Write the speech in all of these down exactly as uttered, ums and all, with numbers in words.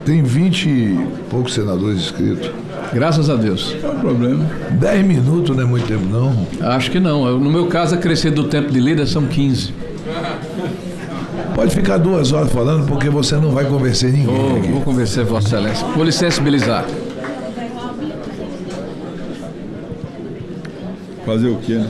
Tem vinte e poucos senadores inscritos. Graças a Deus. É um problema. Dez minutos não é muito tempo, não? Acho que não. Eu, no meu caso, acrescer do tempo de líder são quinze. Pode ficar duas horas falando, porque você não vai convencer ninguém. Vou, aqui. vou convencer Vossa Excelência. Vou lhe sensibilizar. Fazer o quê?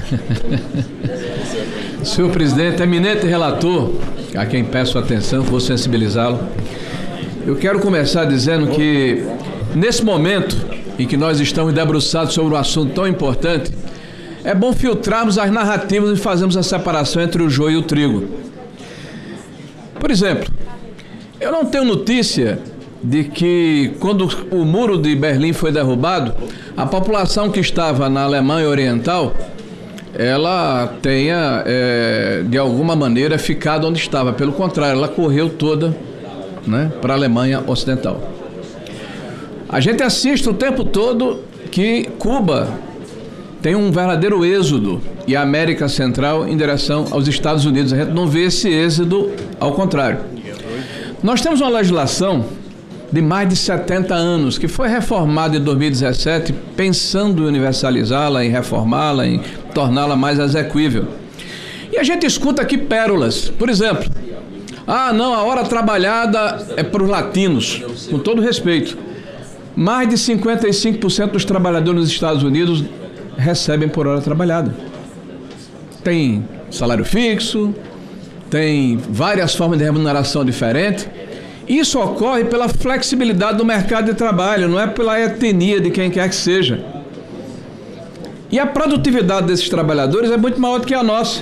Senhor presidente, eminente relator, a quem peço atenção, vou sensibilizá-lo. Eu quero começar dizendo que, nesse momento em que nós estamos debruçados sobre um assunto tão importante, é bom filtrarmos as narrativas e fazermos a separação entre o joio e o trigo. Por exemplo, eu não tenho notícia de que, quando o muro de Berlim foi derrubado, a população que estava na Alemanha Oriental, ela tenha, é, de alguma maneira, ficado onde estava. Pelo contrário, ela correu toda, né, para a Alemanha Ocidental. A gente assiste o tempo todo que Cuba tem um verdadeiro êxodo e a América Central em direção aos Estados Unidos. A gente não vê esse êxodo, ao contrário. Nós temos uma legislação de mais de setenta anos, que foi reformada em dois mil e dezessete, pensando em universalizá-la, em reformá-la, em torná-la mais exequível. E a gente escuta aqui pérolas. Por exemplo, ah, não, a hora trabalhada é para os latinos. Com todo respeito, mais de cinquenta e cinco por cento dos trabalhadores nos Estados Unidos recebem por hora trabalhada. Tem salário fixo, tem várias formas de remuneração diferentes. Isso ocorre pela flexibilidade do mercado de trabalho, não é pela etnia de quem quer que seja. E a produtividade desses trabalhadores é muito maior do que a nossa.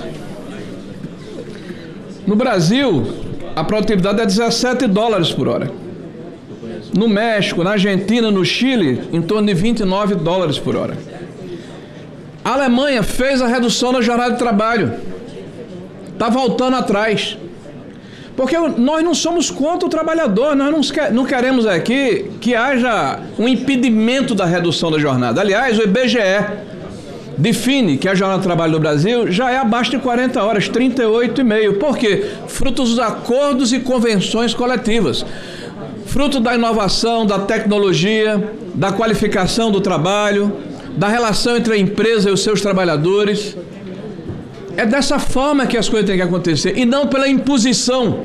No Brasil, a produtividade é dezessete dólares por hora. No México, na Argentina, no Chile, em torno de vinte e nove dólares por hora. A Alemanha fez a redução da jornada de trabalho. Está voltando atrás. Porque nós não somos contra o trabalhador, nós não queremos aqui que haja um impedimento da redução da jornada. Aliás, o I B G E define que a jornada de trabalho no Brasil já é abaixo de quarenta horas, trinta e oito vírgula cinco. Por quê? Fruto dos acordos e convenções coletivas. Fruto da inovação, da tecnologia, da qualificação do trabalho, da relação entre a empresa e os seus trabalhadores. É dessa forma que as coisas têm que acontecer, e não pela imposição.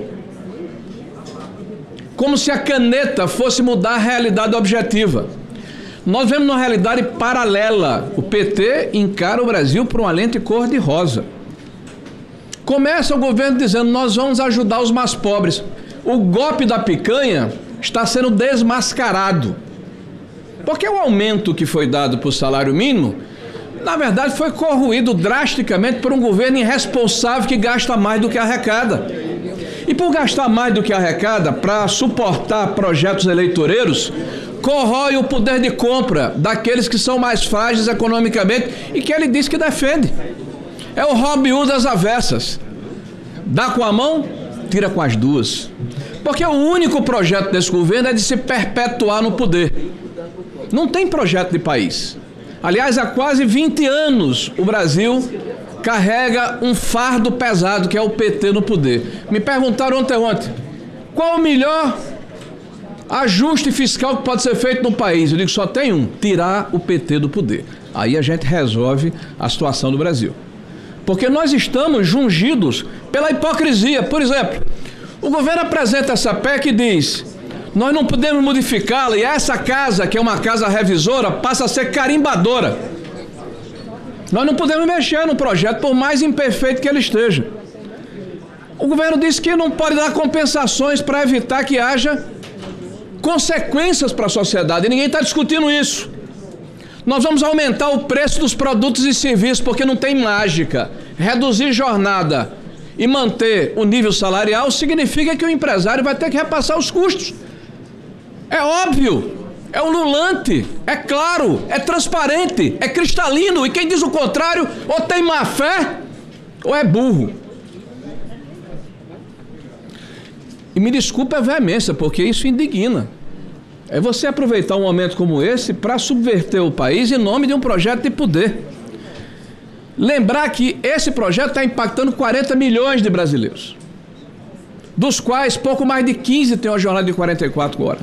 Como se a caneta fosse mudar a realidade objetiva. Nós vemos uma realidade paralela. O P T encara o Brasil por uma lente cor-de-rosa. Começa o governo dizendo, nós vamos ajudar os mais pobres. O golpe da picanha está sendo desmascarado. Porque o aumento que foi dado para o salário mínimo, na verdade, foi corroído drasticamente por um governo irresponsável que gasta mais do que arrecada. E por gastar mais do que arrecada, para suportar projetos eleitoreiros, corrói o poder de compra daqueles que são mais frágeis economicamente e que ele diz que defende. É o Robin Hood das avessas. Dá com a mão, tira com as duas. Porque o único projeto desse governo é de se perpetuar no poder. Não tem projeto de país. Aliás, há quase vinte anos o Brasil carrega um fardo pesado, que é o P T no poder. Me perguntaram ontem, ontem, qual o melhor ajuste fiscal que pode ser feito no país? Eu digo, só tem um, tirar o P T do poder. Aí a gente resolve a situação do Brasil. Porque nós estamos jungidos pela hipocrisia. Por exemplo, o governo apresenta essa P E C e diz, nós não podemos modificá-la, e essa casa, que é uma casa revisora, passa a ser carimbadora. Nós não podemos mexer no projeto, por mais imperfeito que ele esteja. O governo disse que não pode dar compensações para evitar que haja consequências para a sociedade, e ninguém está discutindo isso. Nós vamos aumentar o preço dos produtos e serviços, porque não tem mágica. Reduzir jornada e manter o nível salarial significa que o empresário vai ter que repassar os custos. É óbvio, é ululante, é claro, é transparente, é cristalino, e quem diz o contrário ou tem má fé ou é burro. E me desculpe a veemência, porque isso indigna. É você aproveitar um momento como esse para subverter o país em nome de um projeto de poder. Lembrar que esse projeto está impactando quarenta milhões de brasileiros. dos quais pouco mais de quinze têm uma jornada de quarenta e quatro horas.